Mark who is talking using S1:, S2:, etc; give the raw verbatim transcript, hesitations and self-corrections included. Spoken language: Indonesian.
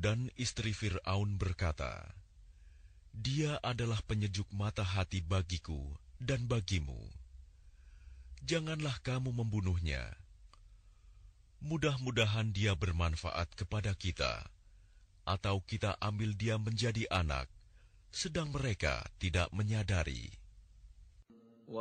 S1: Dan istri Fir'aun berkata, "Dia adalah penyejuk mata hati bagiku dan bagimu. Janganlah kamu membunuhnya. Mudah-mudahan dia bermanfaat kepada kita, atau kita ambil dia menjadi anak, sedang mereka tidak menyadari."